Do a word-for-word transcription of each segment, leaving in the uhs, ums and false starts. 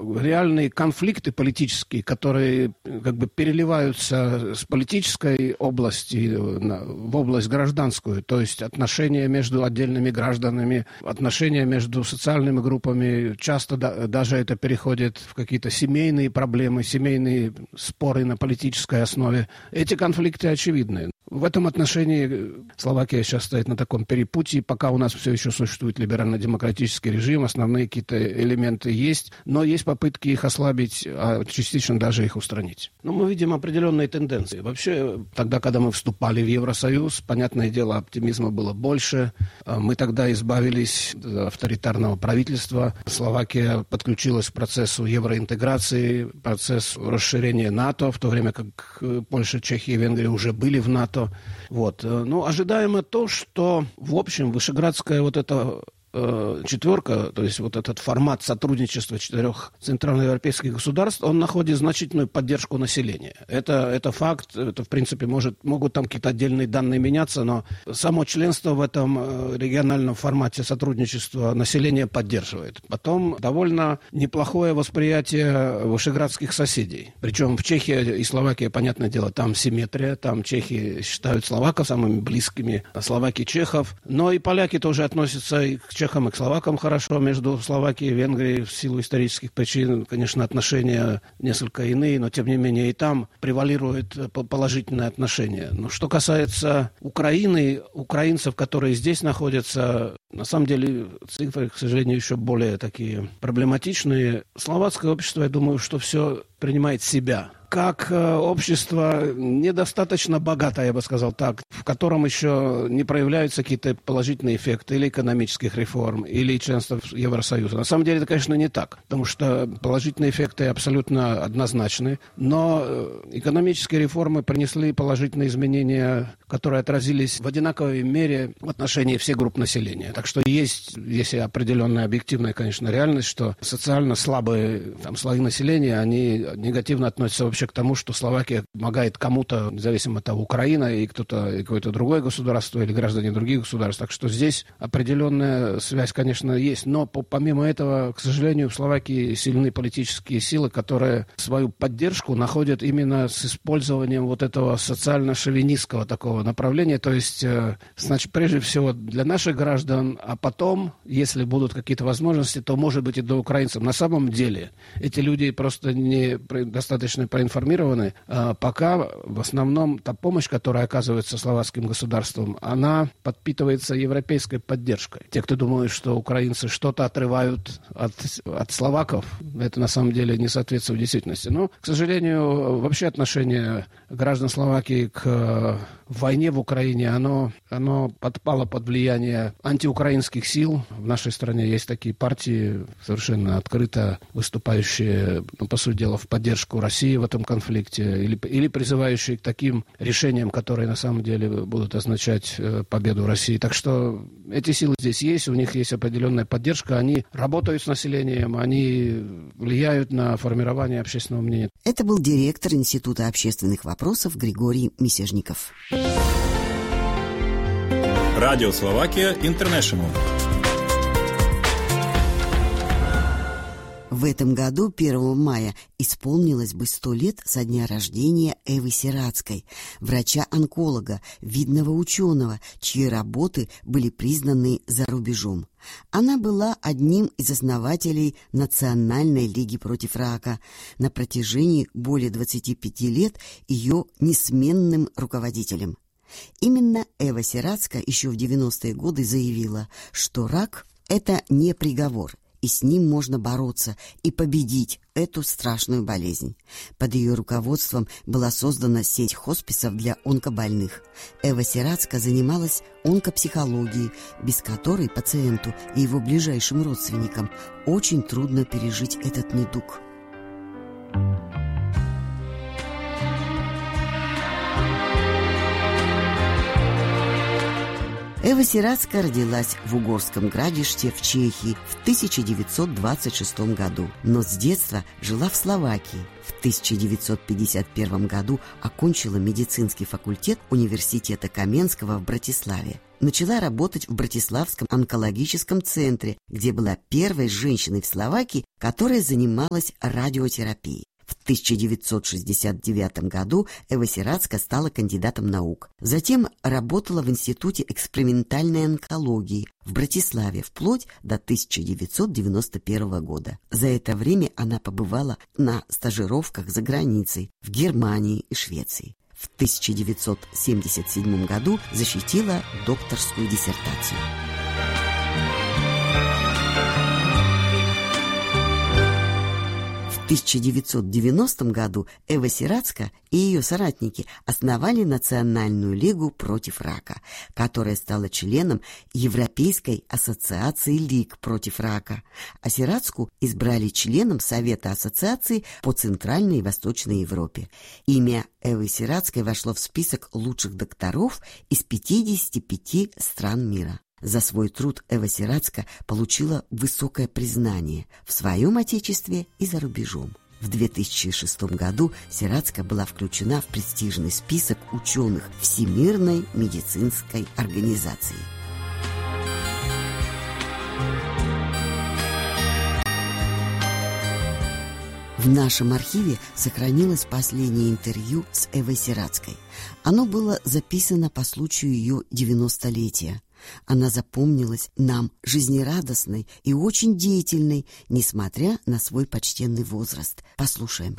реальные конфликты политические, которые как бы переливаются с политической области в область гражданскую, то есть отношения между отдельными гражданами, отношения между социальными группами, часто да, даже это переходит в какие-то семейные проблемы, семейные споры на политической основе. Эти конфликты очевидны. В этом отношении Словакия сейчас стоит на таком перепутье, пока у нас все еще существует либерально-демократический режим, основные какие-то элементы есть, но есть попытки их ослабить, а частично даже их устранить. Но мы видим определенные тенденции. Вообще, тогда, когда мы вступали в Евросоюз, понятное дело, оптимизма было больше. Мы тогда избавились от авторитарного правительства. Словакия подключилась к процессу евроинтеграции, процессу расширения НАТО, в то время как Польша, Чехия и Венгрия уже были в НАТО. Вот. Ну, ожидаемо то, что, в общем, вышеградская вот эта э, четверка, то есть вот этот формат сотрудничества четырех центральноевропейских государств, он находит значительную поддержку населения. Это, это факт, это, в принципе, может, могут там какие-то отдельные данные меняться, но само членство в этом региональном формате сотрудничества население поддерживает. Потом довольно неплохое восприятие вышеградских соседей. Причем в Чехии и Словакии, понятное дело, там симметрия, там чехи считают словаков самыми близкими, а словаки чехов, но и поляки тоже относятся и к чехам, и к словакам хорошо. Между Словакией и Венгрией в силу исторических причин, конечно, отношения несколько иные, но тем не менее и там превалирует положительное отношение. Но что касается Украины, украинцев, которые здесь находятся, на самом деле цифры, к сожалению, еще более такие проблематичные. Словацкое общество, я думаю, что все принимает себя как э, общество недостаточно богатое, я бы сказал так, в котором еще не проявляются какие-то положительные эффекты или экономических реформ, или членства в Евросоюзе. На самом деле это, конечно, не так, потому что положительные эффекты абсолютно однозначны, но э, экономические реформы принесли положительные изменения, которые отразились в одинаковой мере в отношении всех групп населения. Так что есть, есть определенная объективная, конечно, реальность, что социально слабые там, слои населения, они негативно относятся вообще к тому, что Словакия помогает кому-то, независимо от того, Украина и кто-то, и какое-то другое государство или граждане других государств. Так что здесь определенная связь, конечно, есть. Но по, помимо этого, к сожалению, в Словакии сильны политические силы, которые свою поддержку находят именно с использованием вот этого социально-шовинистского такого направления. То есть, э, значит, прежде всего для наших граждан, а потом, если будут какие-то возможности, то, может быть, и до украинцев. На самом деле эти люди просто не достаточно проинформированы, а пока в основном та помощь, которая оказывается словацким государством, она подпитывается европейской поддержкой. Те, кто думают, что украинцы что-то отрывают от, от словаков, это на самом деле не соответствует действительности. Но, к сожалению, вообще отношение граждан Словакии к войне в Украине, оно, оно подпало под влияние антиукраинских сил. В нашей стране есть такие партии, совершенно открыто выступающие, ну, по сути дела, в поддержку России в этом конфликте, или, или призывающие к таким решениям, которые на самом деле будут означать э, победу России. Так что эти силы здесь есть, у них есть определенная поддержка, они работают с населением, они влияют на формирование общественного мнения. Это был директор Института общественных вопросов Григорий Мисежников. Радио Словакия Интернешнл. В этом году, первого мая, исполнилось бы сто лет со дня рождения Эвы Сирацкой, врача-онколога, видного ученого, чьи работы были признаны за рубежом. Она была одним из основателей Национальной лиги против рака. На протяжении более двадцати пяти лет ее несменным руководителем. Именно Эва Сирацкая еще в девяностые годы заявила, что рак – это не приговор, и с ним можно бороться и победить эту страшную болезнь. Под ее руководством была создана сеть хосписов для онкобольных. Эва Сирацкая занималась онкопсихологией, без которой пациенту и его ближайшим родственникам очень трудно пережить этот недуг. Эва Сирацкая родилась в Угорском Градище в Чехии в тысяча девятьсот двадцать шестом году, но с детства жила в Словакии. В тысяча девятьсот пятьдесят первом году окончила медицинский факультет университета Каменского в Братиславе. Начала работать в Братиславском онкологическом центре, где была первой женщиной в Словакии, которая занималась радиотерапией. В тысяча девятьсот шестьдесят девятом году Эва Сирацкая стала кандидатом наук. Затем работала в Институте экспериментальной онкологии в Братиславе вплоть до тысяча девятьсот девяносто первого года. За это время она побывала на стажировках за границей в Германии и Швеции. В тысяча девятьсот семьдесят седьмом году защитила докторскую диссертацию. В тысяча девятьсот девяностом году Эва Сирацкая и ее соратники основали Национальную лигу против рака, которая стала членом Европейской ассоциации лиг против рака, а Сирацкую избрали членом Совета ассоциации по Центральной и Восточной Европе. Имя Эвы Сирацкой вошло в список лучших докторов из пятидесяти пяти стран мира. За свой труд Эва Сирацкая получила высокое признание в своем отечестве и за рубежом. В две тысячи шестом году Сирацкая была включена в престижный список ученых Всемирной медицинской организации. В нашем архиве сохранилось последнее интервью с Эвой Сирацкой. Оно было записано по случаю ее девяностолетия. Она запомнилась нам жизнерадостной и очень деятельной, несмотря на свой почтенный возраст. Послушаем.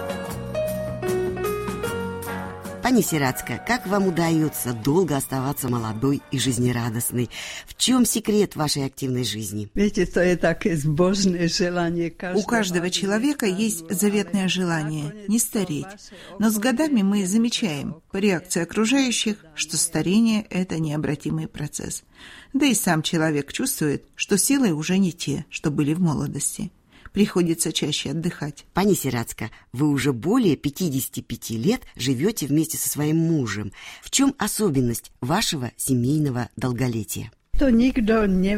Пани Сирацкая, как вам удается долго оставаться молодой и жизнерадостной? В чем секрет вашей активной жизни? У каждого человека есть заветное желание не стареть. Но с годами мы замечаем по реакции окружающих, что старение – это необратимый процесс. Да и сам человек чувствует, что силы уже не те, что были в молодости. Приходится чаще отдыхать. Пани Сирацкая, вы уже более пятидесяти пяти лет живете вместе со своим мужем. В чем особенность вашего семейного долголетия? Никто не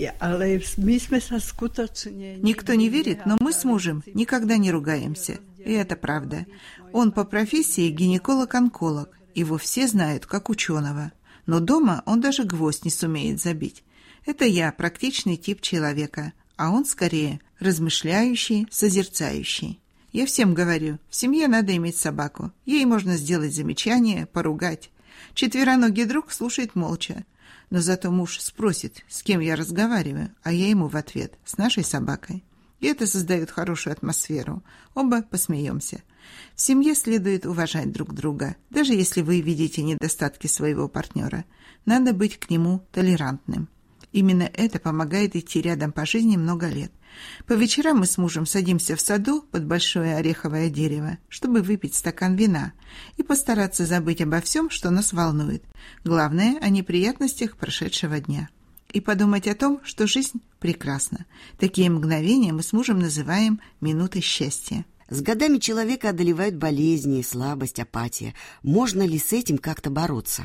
верит, но мы с мужем никогда не ругаемся. И это правда. Он по профессии гинеколог-онколог. Его все знают как ученого. Но дома он даже гвоздь не сумеет забить. Это я, практичный тип человека. А он скорее размышляющий, созерцающий. Я всем говорю, в семье надо иметь собаку. Ей можно сделать замечание, поругать. Четвероногий друг слушает молча. Но зато муж спросит, с кем я разговариваю, а я ему в ответ, с нашей собакой. И это создает хорошую атмосферу. Оба посмеемся. В семье следует уважать друг друга, даже если вы видите недостатки своего партнера. Надо быть к нему толерантным. Именно это помогает идти рядом по жизни много лет. По вечерам мы с мужем садимся в саду под большое ореховое дерево, чтобы выпить стакан вина и постараться забыть обо всем, что нас волнует. Главное, о неприятностях прошедшего дня. И подумать о том, что жизнь прекрасна. Такие мгновения мы с мужем называем «минутой счастья». С годами человека одолевают болезни, слабость, апатия. Можно ли с этим как-то бороться?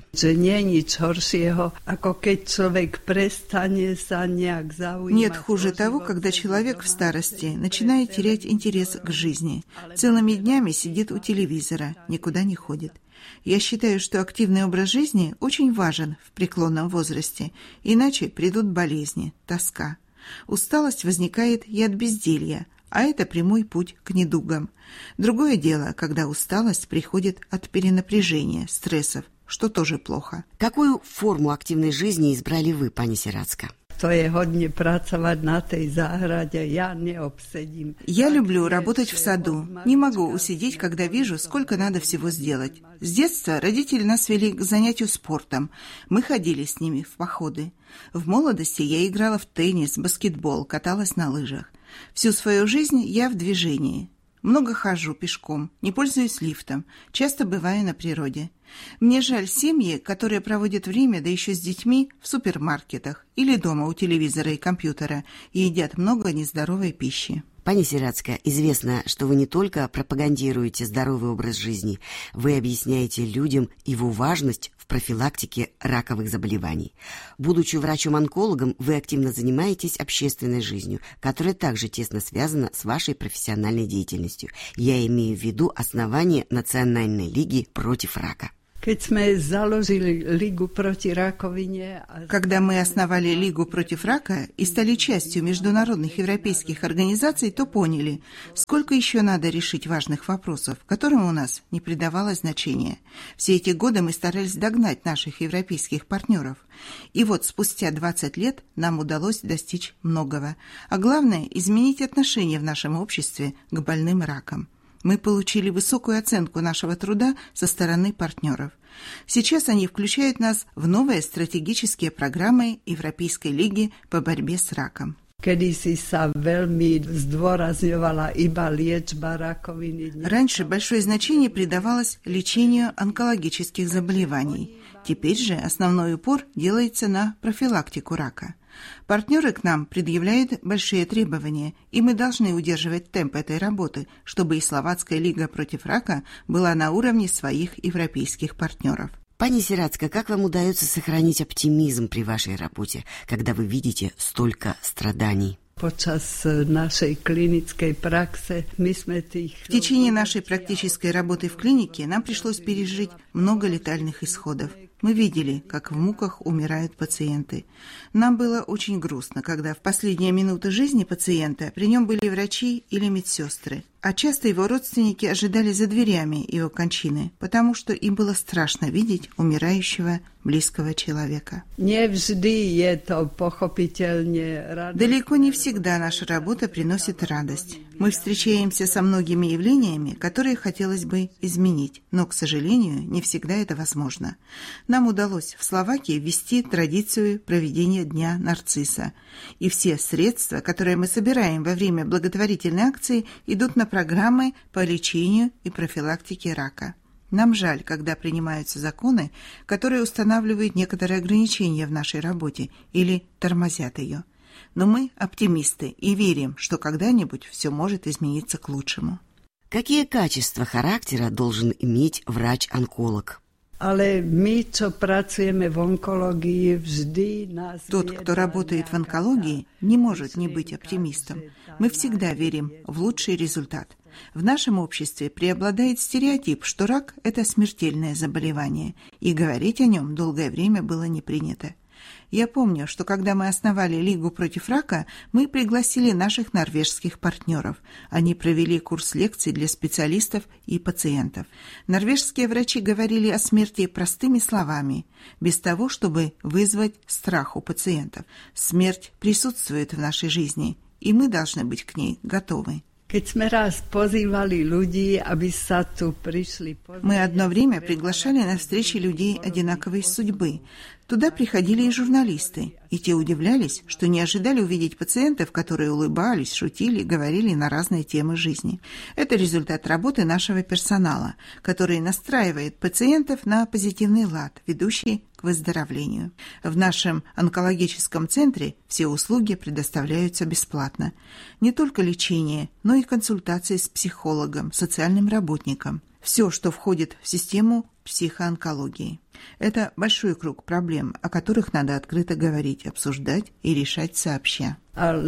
Нет хуже того, когда человек в старости начинает терять интерес к жизни. Целыми днями сидит у телевизора, никуда не ходит. Я считаю, что активный образ жизни очень важен в преклонном возрасте, иначе придут болезни, тоска. Усталость возникает и от безделья, а это прямой путь к недугам. Другое дело, когда усталость приходит от перенапряжения, стрессов, что тоже плохо. Какую форму активной жизни избрали вы, пани Сирацкая? Я люблю работать в саду. Не могу усидеть, когда вижу, сколько надо всего сделать. С детства родители нас вели к занятию спортом. Мы ходили с ними в походы. В молодости я играла в теннис, баскетбол, каталась на лыжах. Всю свою жизнь я в движении. Много хожу пешком, не пользуюсь лифтом, часто бываю на природе. Мне жаль семьи, которые проводят время, да еще с детьми, в супермаркетах или дома у телевизора и компьютера и едят много нездоровой пищи. Пани Сирацкая, известно, что вы не только пропагандируете здоровый образ жизни, вы объясняете людям его важность в профилактике раковых заболеваний. Будучи врачом-онкологом, вы активно занимаетесь общественной жизнью, которая также тесно связана с вашей профессиональной деятельностью. Я имею в виду основание Национальной лиги против рака. Когда мы основали Лигу против рака и стали частью международных европейских организаций, то поняли, сколько еще надо решить важных вопросов, которым у нас не придавалось значения. Все эти годы мы старались догнать наших европейских партнеров. И вот спустя двадцать лет нам удалось достичь многого. А главное – изменить отношение в нашем обществе к больным раком. Мы получили высокую оценку нашего труда со стороны партнеров. Сейчас они включают нас в новые стратегические программы Европейской лиги по борьбе с раком. Раньше большое значение придавалось лечению онкологических заболеваний. Теперь же основной упор делается на профилактику рака. Партнеры к нам предъявляют большие требования, и мы должны удерживать темп этой работы, чтобы и Словацкая лига против рака была на уровне своих европейских партнеров. Пани Сирацкая, как вам удается сохранить оптимизм при вашей работе, когда вы видите столько страданий? В течение нашей практической работы в клинике нам пришлось пережить много летальных исходов. Мы видели, как в муках умирают пациенты. Нам было очень грустно, когда в последние минуты жизни пациента при нем были врачи или медсестры. А часто его родственники ожидали за дверями его кончины, потому что им было страшно видеть умирающего близкого человека. Далеко не всегда наша работа приносит радость. Мы встречаемся со многими явлениями, которые хотелось бы изменить, но, к сожалению, не всегда это возможно. Нам удалось в Словакии ввести традицию проведения Дня нарцисса. И все средства, которые мы собираем во время благотворительной акции, идут на программы по лечению и профилактике рака. Нам жаль, когда принимаются законы, которые устанавливают некоторые ограничения в нашей работе или тормозят ее. Но мы оптимисты и верим, что когда-нибудь все может измениться к лучшему. Какие качества характера должен иметь врач-онколог? Тот, кто работает в онкологии, не может не быть оптимистом. Мы всегда верим в лучший результат. В нашем обществе преобладает стереотип, что рак – это смертельное заболевание, и говорить о нем долгое время было не принято. Я помню, что когда мы основали Лигу против рака, мы пригласили наших норвежских партнеров. Они провели курс лекций для специалистов и пациентов. Норвежские врачи говорили о смерти простыми словами, без того, чтобы вызвать страх у пациентов. Смерть присутствует в нашей жизни, и мы должны быть к ней готовы. Мы одно время приглашали на встречи людей одинаковой судьбы. Туда приходили и журналисты, и те удивлялись, что не ожидали увидеть пациентов, которые улыбались, шутили, говорили на разные темы жизни. Это результат работы нашего персонала, который настраивает пациентов на позитивный лад, ведущий к выздоровлению. В нашем онкологическом центре все услуги предоставляются бесплатно. Не только лечение, но и консультации с психологом, социальным работником. Все, что входит в систему психоонкологии. Это большой круг проблем, о которых надо открыто говорить, обсуждать и решать сообща.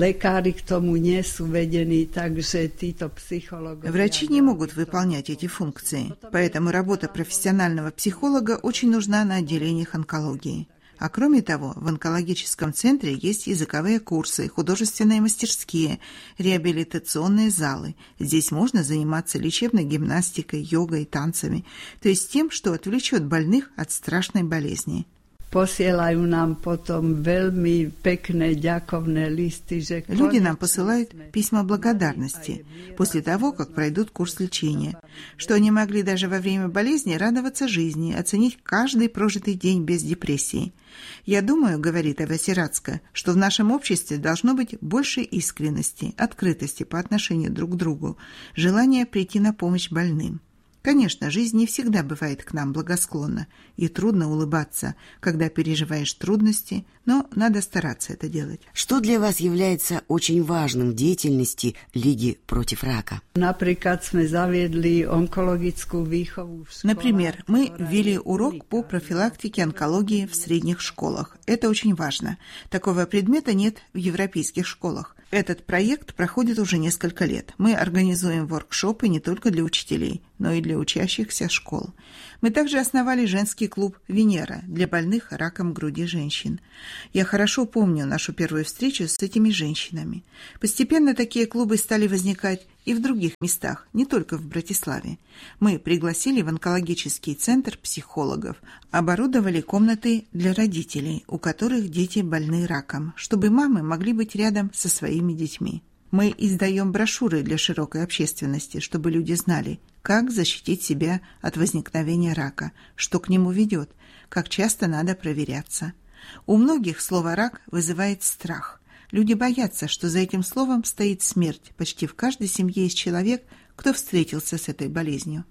Врачи не могут выполнять эти функции, поэтому работа профессионального психолога очень нужна на отделениях онкологии. А кроме того, в онкологическом центре есть языковые курсы, художественные мастерские, реабилитационные залы. Здесь можно заниматься лечебной гимнастикой, йогой, танцами, то есть тем, что отвлечет больных от страшной болезни. Люди нам посылают письма благодарности после того, как пройдут курс лечения, что они могли даже во время болезни радоваться жизни, оценить каждый прожитый день без депрессии. «Я думаю, — говорит Эва Сирацкая, — что в нашем обществе должно быть больше искренности, открытости по отношению друг к другу, желания прийти на помощь больным. Конечно, жизнь не всегда бывает к нам благосклонна, и трудно улыбаться, когда переживаешь трудности, но надо стараться это делать. Что для вас является очень важным в деятельности Лиги против рака? Например, мы ввели урок по профилактике онкологии в средних школах. Это очень важно. Такого предмета нет в европейских школах. Этот проект проходит уже несколько лет. Мы организуем воркшопы не только для учителей, но и для учащихся школ. Мы также основали женский клуб «Венера» для больных раком груди женщин. Я хорошо помню нашу первую встречу с этими женщинами. Постепенно такие клубы стали возникать и в других местах, не только в Братиславе. Мы пригласили в онкологический центр психологов, оборудовали комнаты для родителей, у которых дети больны раком, чтобы мамы могли быть рядом со своими детьми. Мы издаем брошюры для широкой общественности, чтобы люди знали, как защитить себя от возникновения рака, что к нему ведет, как часто надо проверяться. У многих слово «рак» вызывает страх. Люди боятся, что за этим словом стоит смерть. Почти в каждой семье есть человек, кто встретился с этой болезнью.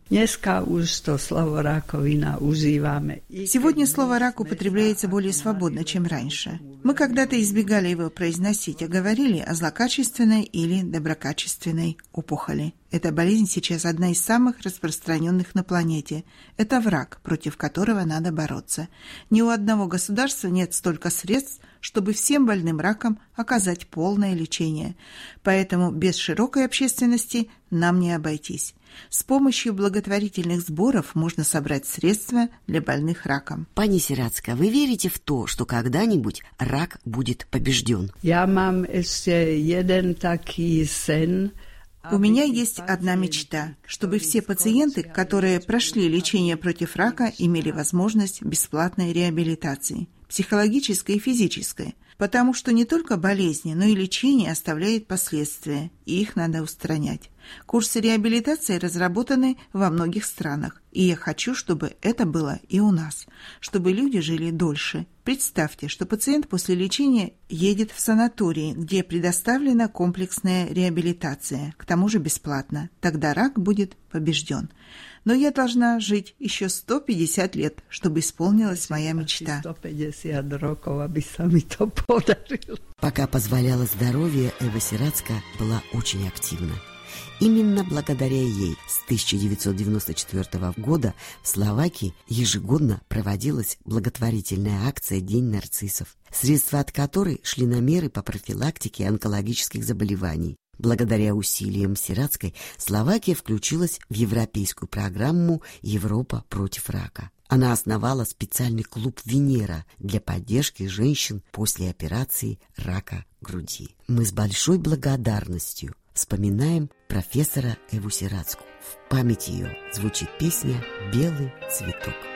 Сегодня слово «рак» употребляется более свободно, чем раньше. Мы когда-то избегали его произносить, а говорили о злокачественной или доброкачественной опухоли. Эта болезнь сейчас одна из самых распространенных на планете. Это враг, против которого надо бороться. Ни у одного государства нет столько средств, чтобы всем больным раком оказать полное лечение. Поэтому без широкой общественности нам не обойтись. С помощью благотворительных сборов можно собрать средства для больных раком. Пани Сирацка, вы верите в то, что когда-нибудь рак будет побежден? Я мам еще один такой сын. У меня есть одна мечта, чтобы все пациенты, которые прошли лечение против рака, имели возможность бесплатной реабилитации, психологической и физической, потому что не только болезни, но и лечение оставляет последствия, и их надо устранять. Курсы реабилитации разработаны во многих странах, и я хочу, чтобы это было и у нас, чтобы люди жили дольше. Представьте, что пациент после лечения едет в санаторий, где предоставлена комплексная реабилитация, к тому же бесплатно. Тогда рак будет побежден. Но я должна жить еще сто пятьдесят лет, чтобы исполнилась моя мечта. Пока позволяло здоровье, Эва Сирацка была очень активна. Именно благодаря ей с тысяча девятьсот девяносто четвёртого года в Словакии ежегодно проводилась благотворительная акция «День нарциссов», средства от которой шли на меры по профилактике онкологических заболеваний. Благодаря усилиям Сирацкой Словакия включилась в европейскую программу «Европа против рака». Она основала специальный клуб «Венера» для поддержки женщин после операции рака груди. Мы с большой благодарностью вспоминаем профессора Эву Сирацку. В память ее звучит песня «Белый цветок».